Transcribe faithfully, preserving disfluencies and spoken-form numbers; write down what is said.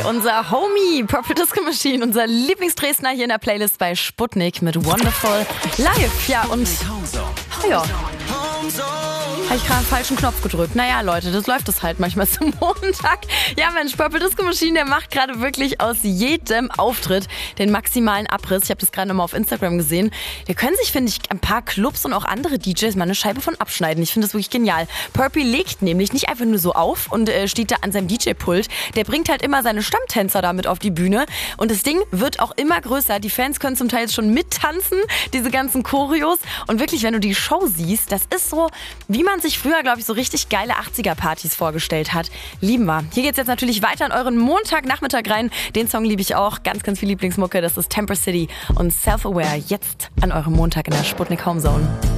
unser Homie, Purple Disco Machine, unser Lieblingsdresdner hier in der Playlist bei Sputnik mit Wonderful Live. Ja, und ja, habe ich gerade einen falschen Knopf gedrückt. Naja, Leute, das läuft es halt manchmal zum Montag. Ja, Mensch, Purple Disco Machine, der macht gerade wirklich aus jedem Auftritt den maximalen Abriss. Ich habe das gerade nochmal auf Instagram gesehen. Da können sich, finde ich, ein paar Clubs und auch andere D Js mal eine Scheibe von abschneiden. Ich finde das wirklich genial. Purple legt nämlich nicht einfach nur so auf und äh, steht da an seinem D J-Pult. Der bringt halt immer seine Stammtänzer damit auf die Bühne. Und das Ding wird auch immer größer. Die Fans können zum Teil jetzt schon mittanzen, diese ganzen Choreos. Und wirklich, wenn du die Show siehst, das ist so, wie man sich früher, glaube ich, so richtig geile achtziger-Partys vorgestellt hat. Lieben wir. Hier geht's jetzt natürlich weiter in euren Montagnachmittag rein. Den Song liebe ich auch. Ganz, ganz viel Lieblingsmucke. Das ist Temper City und Self-Aware. Jetzt an eurem Montag in der Sputnik Home Zone.